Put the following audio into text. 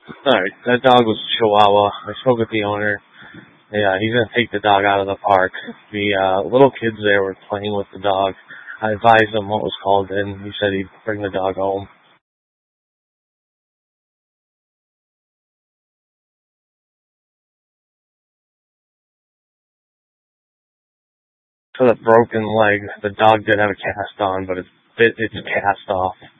Alright, that dog was a Chihuahua. I spoke with the owner. Yeah, he's gonna take the dog out of the park. The little kids there were playing with the dog. I advised him what was called in. He said he'd bring the dog home. For the broken leg, the dog did have a cast on, but it's cast off.